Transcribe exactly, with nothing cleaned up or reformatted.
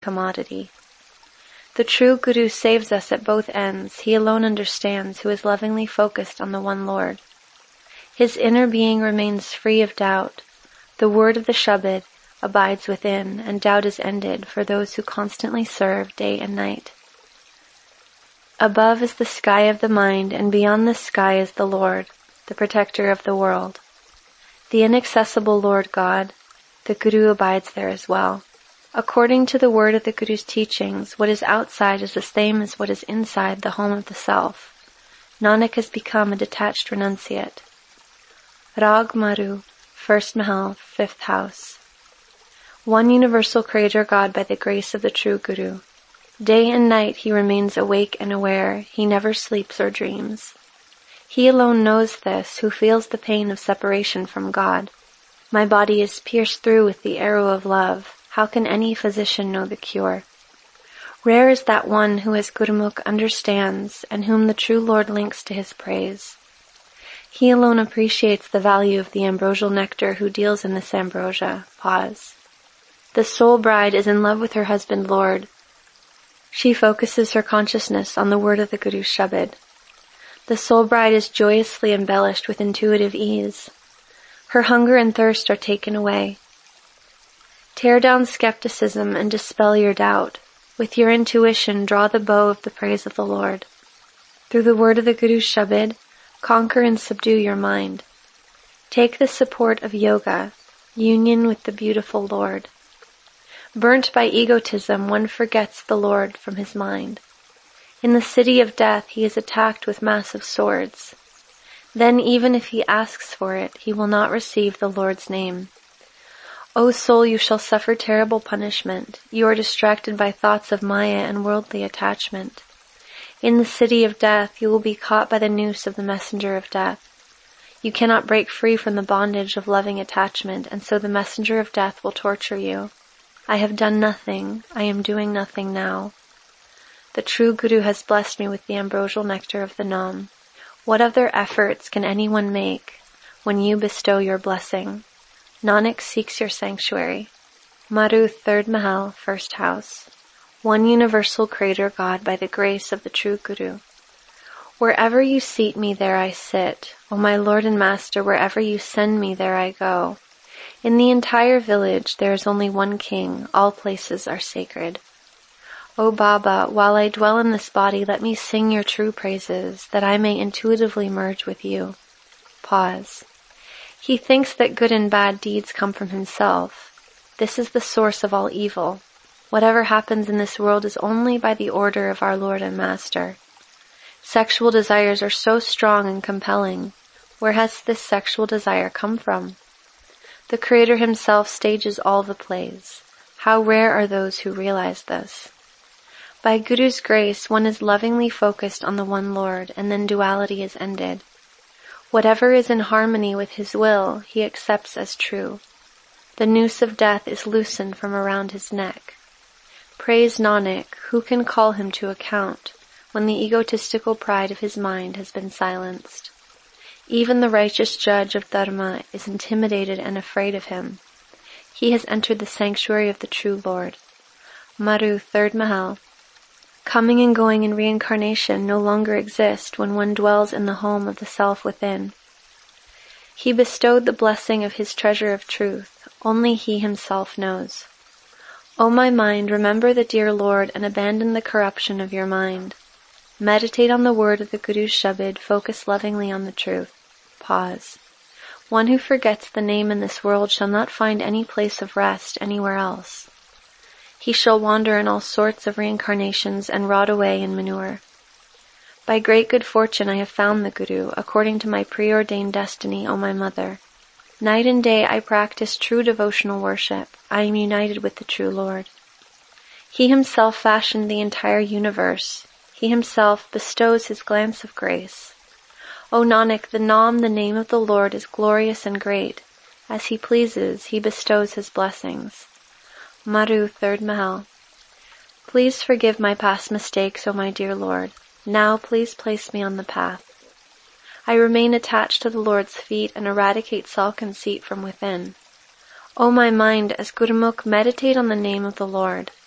commodity. The true Guru saves us at both ends. He alone understands, who is lovingly focused on the one Lord. His inner being remains free of doubt. The word of the Shabad abides within, and doubt is ended for those who constantly serve day and night. Above is the sky of the mind, and beyond the sky is the Lord, the protector of the world. The inaccessible Lord God, the Guru abides there as well. According to the word of the Guru's teachings, what is outside is the same as what is inside the home of the self. Nanak has become a detached renunciate. Rag Maru, first Mahal, fifth house. One universal Creator God by the grace of the true Guru. Day and night he remains awake and aware. He never sleeps or dreams. He alone knows this, who feels the pain of separation from God. My body is pierced through with the arrow of love. How can any physician know the cure? Rare is that one who as Gurumukh understands, and whom the true Lord links to his praise. He alone appreciates the value of the ambrosial nectar who deals in this ambrosia. Pause. The soul bride is in love with her husband Lord. She focuses her consciousness on the word of the Guru's Shabad. The soul bride is joyously embellished with intuitive ease. Her hunger and thirst are taken away. Tear down skepticism and dispel your doubt. With your intuition, draw the bow of the praise of the Lord. Through the word of the Guru's Shabad, conquer and subdue your mind. Take the support of yoga, union with the beautiful Lord. Burnt by egotism, one forgets the Lord from his mind. In the city of death, he is attacked with massive swords. Then even if he asks for it, he will not receive the Lord's name. O soul, you shall suffer terrible punishment. You are distracted by thoughts of Maya and worldly attachment. In the city of death, you will be caught by the noose of the messenger of death. You cannot break free from the bondage of loving attachment, and so the messenger of death will torture you. I have done nothing. I am doing nothing now. The true Guru has blessed me with the ambrosial nectar of the Nam. What other efforts can anyone make when you bestow your blessing? Nanak seeks your sanctuary. Maru, third Mahal, first house. One universal Creator God by the grace of the true Guru. Wherever you seat me, there I sit. O my Lord and Master, wherever you send me, there I go. In the entire village, there is only one king. All places are sacred. O Baba, while I dwell in this body, let me sing your true praises, that I may intuitively merge with you. Pause. He thinks that good and bad deeds come from himself. This is the source of all evil. Whatever happens in this world is only by the order of our Lord and Master. Sexual desires are so strong and compelling. Where has this sexual desire come from? The Creator himself stages all the plays. How rare are those who realize this. By Guru's grace, one is lovingly focused on the one Lord, and then duality is ended. Whatever is in harmony with his will, he accepts as true. The noose of death is loosened from around his neck. Praise Nanak, who can call him to account when the egotistical pride of his mind has been silenced? Even the righteous judge of Dharma is intimidated and afraid of him. He has entered the sanctuary of the true Lord. Maru, third Mahal. Coming and going in reincarnation no longer exist when one dwells in the home of the self within. He bestowed the blessing of his treasure of truth. Only he himself knows. O my mind, remember the dear Lord and abandon the corruption of your mind. Meditate on the word of the Guru's Shabad, focus lovingly on the truth. Pause. One who forgets the name in this world shall not find any place of rest anywhere else. He shall wander in all sorts of reincarnations and rot away in manure. By great good fortune I have found the Guru, according to my preordained destiny, O my mother. Night and day I practice true devotional worship. I am united with the true Lord. He himself fashioned the entire universe. He himself bestows his glance of grace. O Nanak, the Nam, the name of the Lord, is glorious and great. As he pleases, he bestows his blessings. Maru, third Mahal. Please forgive my past mistakes, O my dear Lord. Now please place me on the path. I remain attached to the Lord's feet and eradicate self-conceit from within. O my mind, as Gurumukh, meditate on the name of the Lord.